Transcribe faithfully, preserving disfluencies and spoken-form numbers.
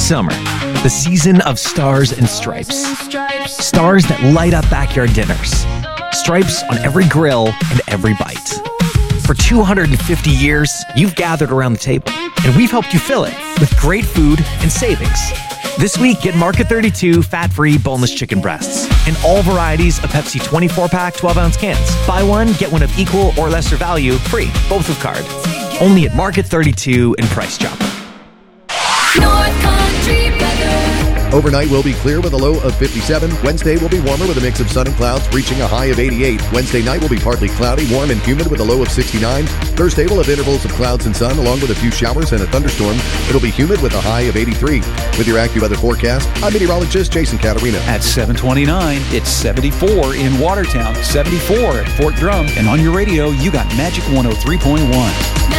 Summer, the season of stars and stripes. Stars that light up backyard dinners. Stripes on every grill and every bite. For two hundred fifty years, you've gathered around the table, and we've helped you fill it with great food and savings. This week, get Market thirty-two fat-free boneless chicken breasts and all varieties of Pepsi twenty-four pack twelve ounce cans. Buy one, get one of equal or lesser value, free, both with card. Only at Market thirty-two and Price Chopper. North Country weather. Overnight will be clear with a low of fifty-seven. Wednesday will be warmer with a mix of sun and clouds, reaching a high of eighty-eight. Wednesday night will be partly cloudy, warm and humid with a low of sixty-nine. Thursday will have intervals of clouds and sun, along with a few showers and a thunderstorm. It'll be humid with a high of eighty-three. With your AccuWeather forecast, I'm meteorologist Jason Catarina. At seven twenty-nine, it's seventy-four in Watertown, seventy-four at Fort Drum, and on your radio, you got Magic one oh three point one.